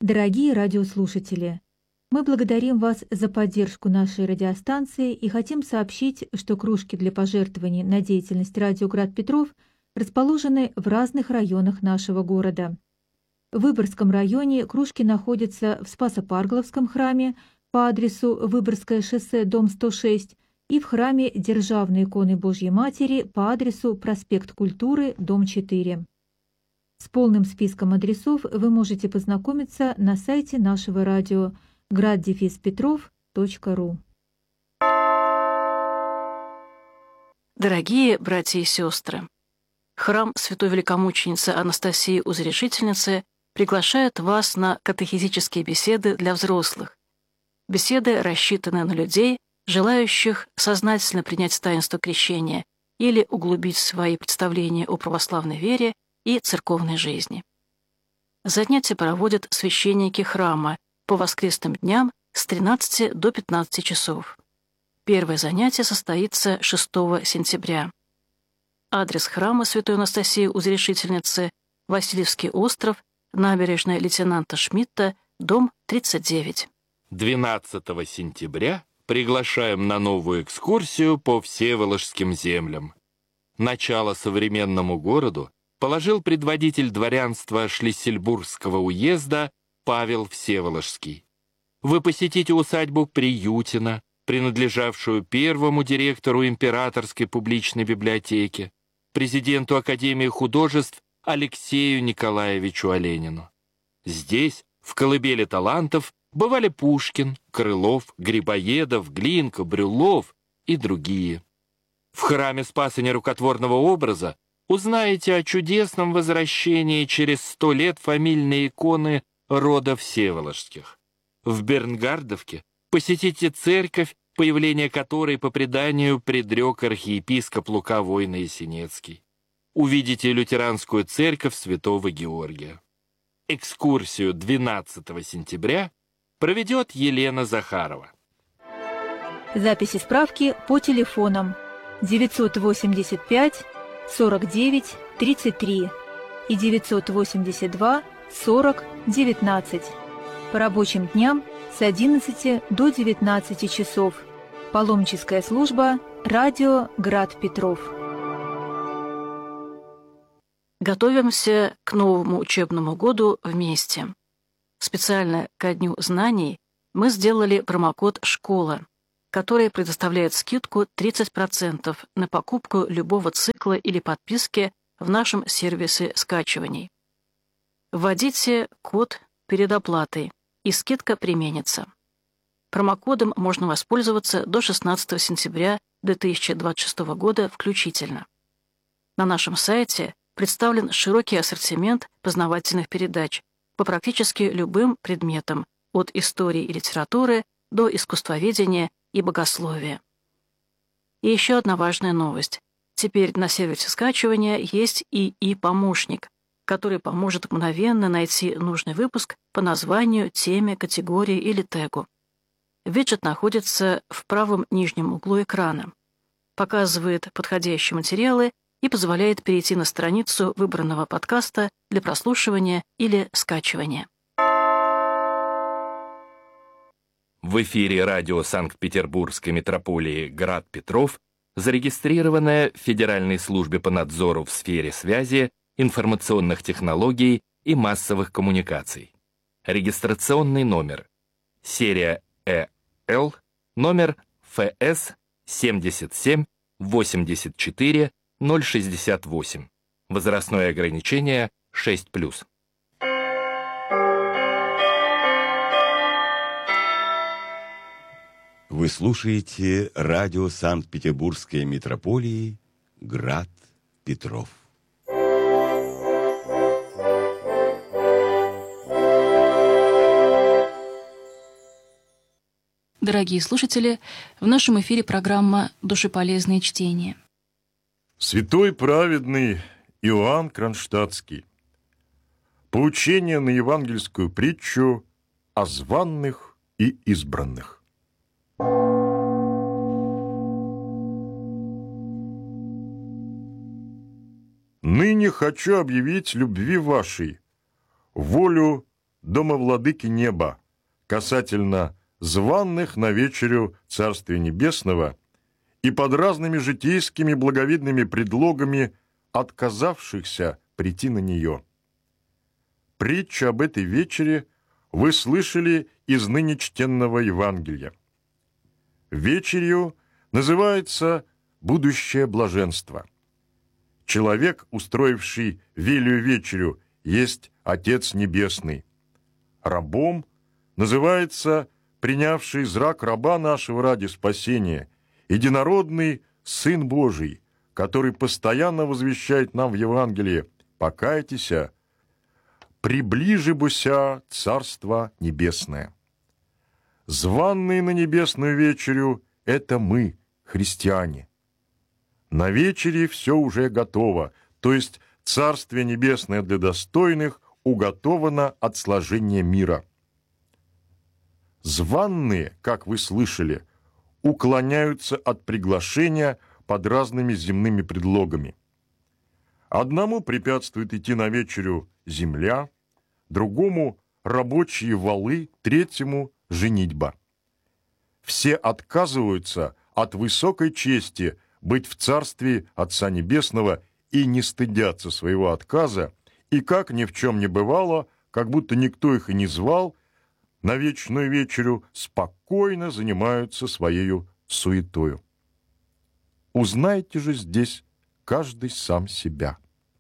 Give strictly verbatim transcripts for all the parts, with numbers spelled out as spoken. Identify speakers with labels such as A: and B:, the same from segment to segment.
A: Дорогие радиослушатели, мы благодарим вас за поддержку нашей радиостанции и хотим сообщить, что кружки для пожертвований на деятельность радио Град Петров расположены в разных районах нашего города. В Выборгском районе кружки находятся в Спасо-Паргловском храме по адресу Выборгское шоссе, дом сто шесть, и в храме Державной иконы Божьей Матери по адресу проспект Культуры, дом четыре. С полным списком адресов вы можете познакомиться на сайте нашего радио град дефис петров точка ру.
B: Дорогие братья и сестры, храм Святой Великомученицы Анастасии Узрешительницы приглашает вас на катехизические беседы для взрослых. Беседы рассчитаны на людей, желающих сознательно принять таинство крещения или углубить свои представления о православной вере и церковной жизни. Занятия проводят священники храма по воскресным дням с тринадцати до пятнадцати часов. Первое занятие состоится шестого сентября. Адрес храма Святой Анастасии Узрешительницы — Васильевский остров, набережная лейтенанта Шмидта, дом тридцать девять.
C: двенадцатого сентября приглашаем на новую экскурсию по Всеволожским землям. Начало современному городу положил предводитель дворянства Шлиссельбургского уезда Павел Всеволожский. Вы посетите усадьбу Приютина, принадлежавшую первому директору Императорской публичной библиотеки, президенту Академии художеств Алексею Николаевичу Оленину. Здесь, в колыбели талантов, бывали Пушкин, Крылов, Грибоедов, Глинка, Брюллов и другие. В храме Спаса Нерукотворного образа узнаете о чудесном возвращении через сто лет фамильной иконы рода Всеволожских. В Бернгардовке посетите церковь, появление которой по преданию предрек архиепископ Лука Войно-Ясенецкий. Увидите лютеранскую церковь Святого Георгия. Экскурсию двенадцатого сентября проведет Елена Захарова.
A: Записи справки по телефонам девятьсот восемьдесят пять сорок девять тридцать три и девятьсот восемьдесят два сорок девятнадцать. По рабочим дням с одиннадцати до девятнадцати часов. Паломническая служба «Радио Град Петров».
B: Готовимся к новому учебному году вместе. Специально ко Дню знаний мы сделали промокод «Школа», который предоставляет скидку тридцать процентов на покупку любого цикла или подписки в нашем сервисе скачиваний. Вводите код перед оплатой, и скидка применится. Промокодом можно воспользоваться до шестнадцатого сентября две тысячи двадцать шестого года включительно. На нашем сайте представлен широкий ассортимент познавательных передач по практически любым предметам, от истории и литературы до искусствоведения и богословия. И еще одна важная новость. Теперь на сервисе скачивания есть и и-помощник, который поможет мгновенно найти нужный выпуск по названию, теме, категории или тегу. Виджет находится в правом нижнем углу экрана, показывает подходящие материалы и позволяет перейти на страницу выбранного подкаста для прослушивания или скачивания.
C: В эфире радио Санкт-Петербургской метрополии «Град Петров», зарегистрированное в Федеральной службе по надзору в сфере связи, информационных технологий и массовых коммуникаций. Регистрационный номер. Серия Э Л, номер Ф С семьдесят семь восемьдесят четыре ноль шестьдесят восемь. Возрастное ограничение шесть плюс.
D: Вы слушаете радио Санкт-Петербургской метрополии «Град Петров».
B: Дорогие слушатели, в нашем эфире программа «Душеполезные чтения».
E: Святой праведный Иоанн Кронштадтский. Поучение на евангельскую притчу о званных и избранных. Ныне хочу объявить любви вашей, волю домовладыки неба касательно званных на вечерю Царствия Небесного и под разными житейскими благовидными предлогами отказавшихся прийти на нее. Притчу об этой вечере вы слышали из ныне чтенного Евангелия. Вечерью называется будущее блаженство. Человек, устроивший велию вечерю, есть Отец Небесный. Рабом называется принявший зрак раба нашего ради спасения, единородный Сын Божий, который постоянно возвещает нам в Евангелии: «Покайтесь, приближи буся Царство Небесное». Званные на небесную вечерю — это мы, христиане. На вечере все уже готово, то есть Царствие Небесное для достойных уготовано от сложения мира. Званные, как вы слышали, уклоняются от приглашения под разными земными предлогами. Одному препятствует идти на вечерю земля, другому – рабочие валы, третьему – женитьба. Все отказываются от высокой чести быть в Царстве Отца Небесного и не стыдятся своего отказа, и как ни в чем не бывало, как будто никто их и не звал, на вечную вечерю спокойно занимаются своею суетою. Узнайте же здесь каждый сам себя.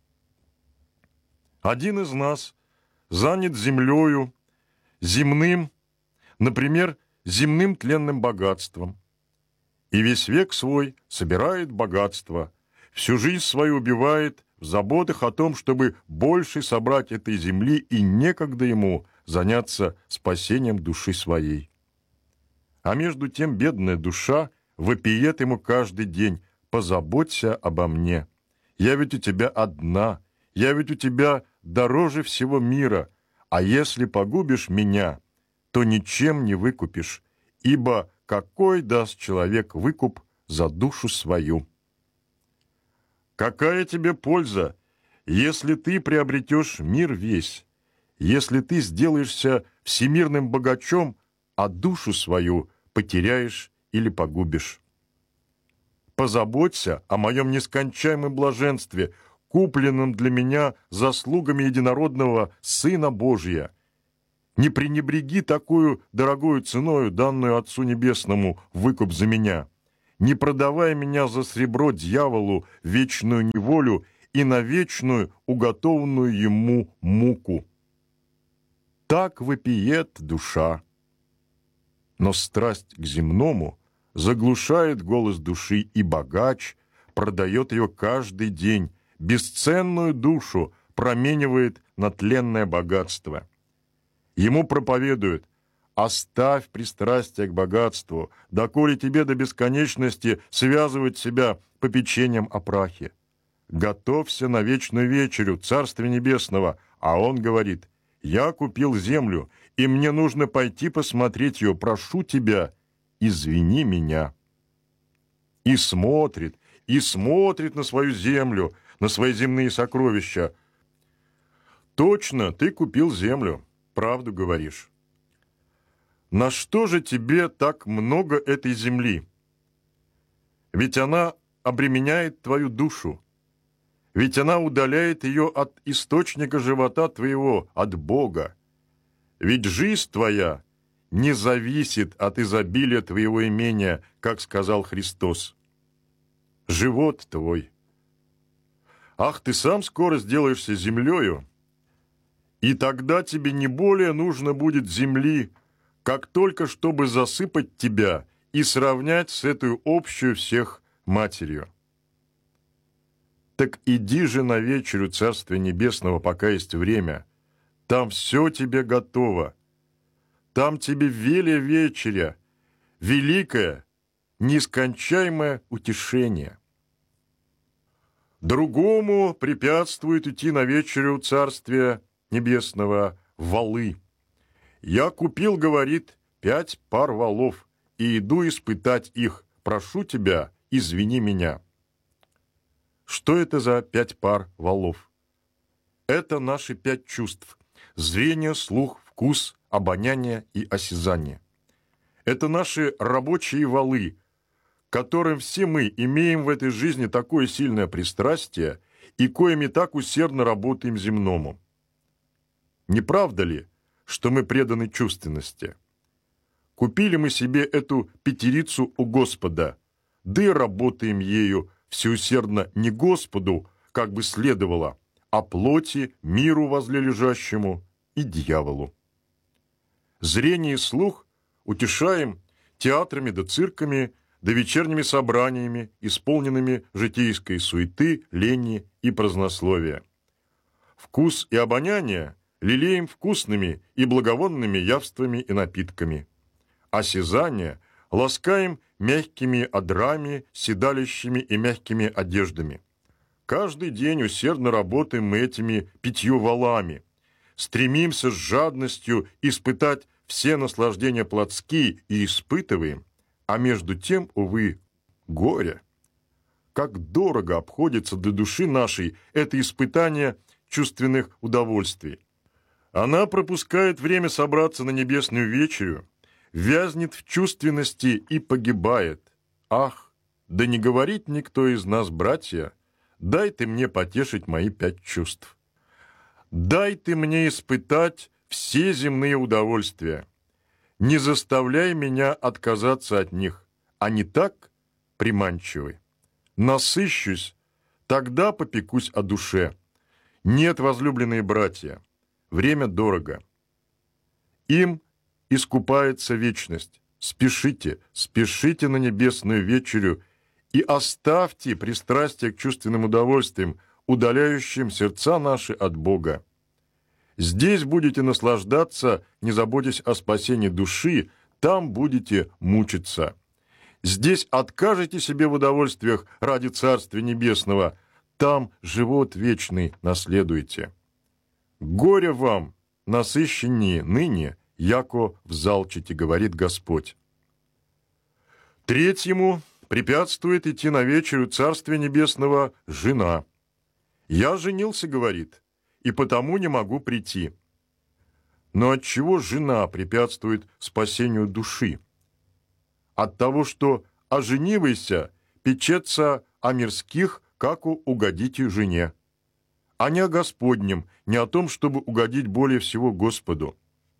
E: Один из нас занят землею, земным, например, земным тленным богатством, и весь век свой собирает богатство, всю жизнь свою убивает в заботах о том, чтобы больше собрать этой земли, и некогда ему заняться спасением души своей. А между тем бедная душа вопиет ему каждый день: «Позаботься обо мне, я ведь у тебя одна, я ведь у тебя дороже всего мира, а если погубишь меня, то ничем не выкупишь, ибо какой даст человек выкуп за душу свою? Какая тебе польза, если ты приобретешь мир весь, если ты сделаешься всемирным богачом, а душу свою потеряешь или погубишь? Позаботься о моем нескончаемом блаженстве, купленном для меня заслугами единородного Сына Божия. Не пренебреги такую дорогою ценою, данную Отцу Небесному, выкуп за меня. Не продавай меня за сребро дьяволу в вечную неволю и на вечную, уготованную ему муку». Так вопиет душа. Но страсть к земному заглушает голос души, и богач продает ее каждый день, бесценную душу променивает на тленное богатство. Ему проповедуют: «Оставь пристрастие к богатству, доколе тебе до бесконечности связывать себя попечением о прахе. Готовься на вечную вечерю Царствия Небесного». А он говорит: «Я купил землю, и мне нужно пойти посмотреть ее. Прошу тебя, извини меня». И смотрит, и смотрит на свою землю, на свои земные сокровища. Точно, ты купил землю, правду говоришь. На что же тебе так много этой земли? Ведь она обременяет твою душу. Ведь она удаляет ее от источника живота твоего, от Бога. Ведь жизнь твоя не зависит от изобилия твоего имения, как сказал Христос. Живот твой. Ах, ты сам скоро сделаешься землею, и тогда тебе не более нужно будет земли, как только чтобы засыпать тебя и сравнять с этой общую всех матерью. Так иди же на вечерю Царствия Небесного, пока есть время. Там все тебе готово. Там тебе велия вечеря, великое, нескончаемое утешение. Другому препятствует идти на вечерю Царствия Небесного валы. «Я купил, — говорит, — пять пар валов, и иду испытать их. Прошу тебя, извини меня». Что это за пять пар валов? Это наши пять чувств: зрение, слух, вкус, вкус, обоняние и осязание. Это наши рабочие валы, которым все мы имеем в этой жизни такое сильное пристрастие и коими так усердно работаем земному. Не правда ли, что мы преданы чувственности? Купили мы себе эту пятерицу у Господа, да и работаем ею всеусердно не Господу, как бы следовало, а плоти, миру возлележащему и дьяволу. Зрение и слух утешаем театрами да цирками, да вечерними собраниями, исполненными житейской суеты, лени и празднословия. Вкус и обоняние лелеем вкусными и благовонными явствами и напитками. Осязание ласкаем мягкими одрами, седалищами и мягкими одеждами. Каждый день усердно работаем мы этими пятью валами, стремимся с жадностью испытать все наслаждения плотские и испытываем, а между тем, увы, горе. Как дорого обходится для души нашей это испытание чувственных удовольствий. Она пропускает время собраться на небесную вечерю, вязнет в чувственности и погибает. Ах, да не говорит никто из нас, братья, дай ты мне потешить мои пять чувств. Дай ты мне испытать все земные удовольствия. Не заставляй меня отказаться от них. Они так приманчивы. Насыщусь, тогда попекусь о душе. Нет, возлюбленные братья, время дорого. Им искупается вечность. Спешите, спешите на небесную вечерю и оставьте пристрастие к чувственным удовольствиям, удаляющим сердца наши от Бога. Здесь будете наслаждаться, не заботясь о спасении души, там будете мучиться. Здесь откажете себе в удовольствиях ради Царствия Небесного, там живот вечный наследуете. Горе вам, насыщеннее ныне, яко взалчите, говорит Господь. Третьему препятствует идти на вечерю Царствия Небесного жена. «Я женился, — говорит, — и потому не могу прийти». Но отчего жена препятствует спасению души? От того, что оженивайся, печется о мирских, как угодите жене, а не о Господнем, не о том, чтобы угодить более всего Господу.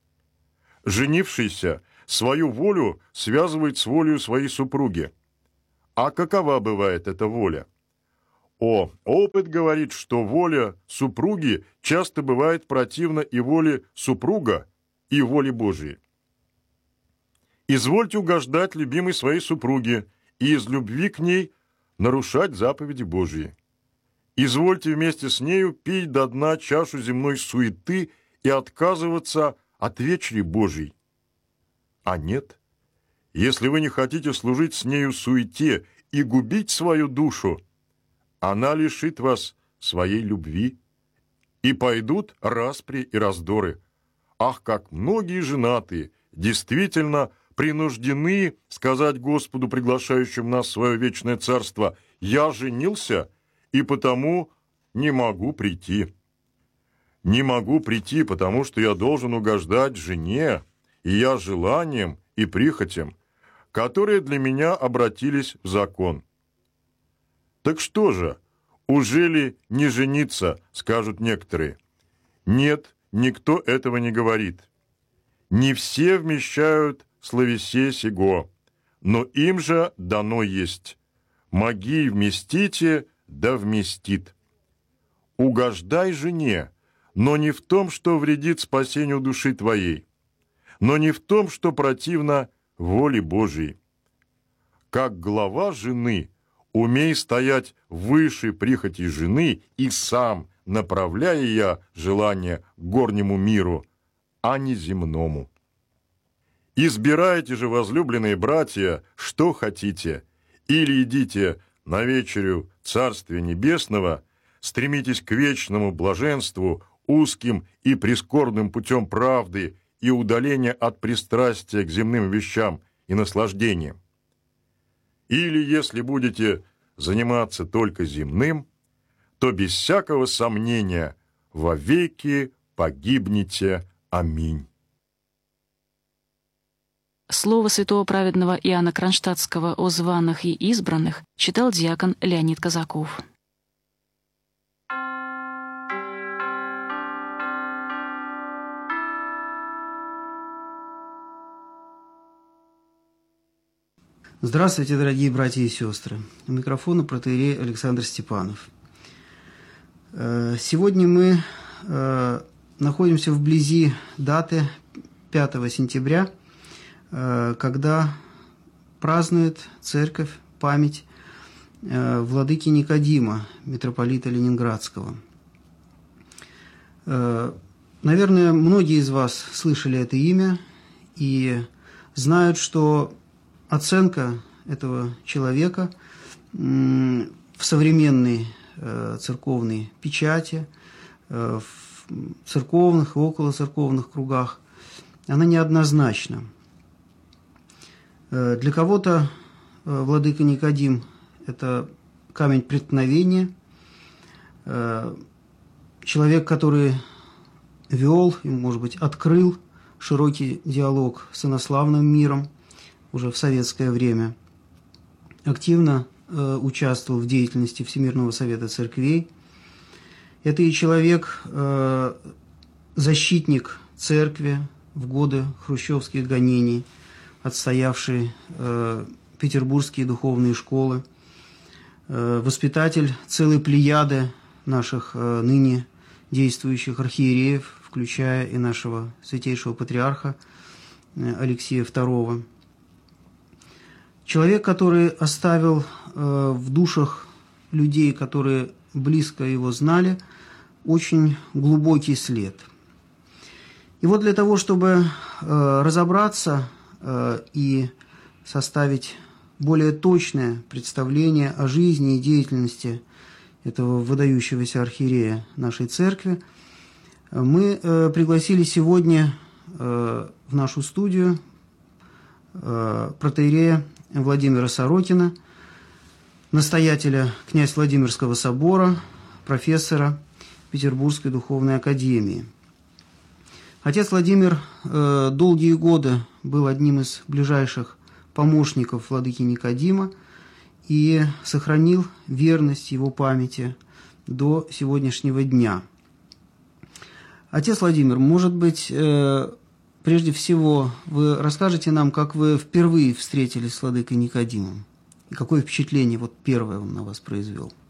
E: Женившийся свою волю связывает с волею своей супруги. А какова бывает эта воля? О, опыт говорит, что воля супруги часто бывает противна и воле супруга, и воле Божией. Извольте угождать любимой своей супруге и из любви к ней нарушать заповеди Божьи. Извольте вместе с нею пить до дна чашу земной суеты и отказываться от вечери Божьей. А нет, если вы не хотите служить с нею суете и губить свою душу, она лишит вас своей любви, и пойдут распри и раздоры. Ах, как многие женатые действительно принуждены сказать Господу, приглашающему нас в свое вечное царство: «Я женился, и потому не могу прийти». Не могу прийти, потому что я должен угождать жене, и я желанием и прихотям, которые для меня обратились в закон. Так что же, ужели не жениться, скажут некоторые? Нет, никто этого не говорит. Не все вмещают словесе сего, но им же дано есть. Моги вместите, да вместит. Угождай жене, но не в том, что вредит спасению души твоей, но не в том, что противно воле Божией. Как глава жены, умей стоять выше прихоти жены и сам, направляя я желание к горнему миру, а не земному. Избирайте же, возлюбленные братья, что хотите, или идите на вечерю Царствия Небесного, стремитесь к вечному блаженству, узким и прискорбным путем правды и удаления от пристрастия к земным вещам и наслаждениям. Или, если будете заниматься только земным, то без всякого сомнения вовеки погибнете. Аминь.
B: Слово святого праведного Иоанна Кронштадтского о званых и избранных читал диакон Леонид Казаков.
F: Здравствуйте, дорогие братья и сестры. У микрофона протоиерей Александр Степанов. Сегодня мы находимся вблизи даты пятого сентября, когда празднует церковь память владыки Никодима, митрополита Ленинградского. Наверное, многие из вас слышали это имя и знают, что оценка этого человека в современной церковной печати, в церковных и околоцерковных кругах, она неоднозначна. Для кого-то владыка Никодим – это камень преткновения, человек, который вел и, может быть, открыл широкий диалог с инославным миром уже в советское время, активно э, участвовал в деятельности Всемирного совета церквей. Это и человек, э, защитник церкви в годы хрущевских гонений, отстоявший э, петербургские духовные школы, э, воспитатель целой плеяды наших э, ныне действующих архиереев, включая и нашего святейшего патриарха э, Алексея второго. Человек, который оставил э, в душах людей, которые близко его знали, очень глубокий след. И вот для того, чтобы э, разобраться э, и составить более точное представление о жизни и деятельности этого выдающегося архиерея нашей церкви, мы э, пригласили сегодня э, в нашу студию э, протоиерея Владимира Сорокина, настоятеля князь Владимирского собора, профессора Петербургской духовной академии. Отец Владимир э, долгие годы был одним из ближайших помощников владыки Никодима и сохранил верность его памяти до сегодняшнего дня. Отец Владимир, может быть, э, прежде всего, вы расскажете нам, как вы впервые встретились с владыкой Никодимом? И какое впечатление вот первое он на вас произвел?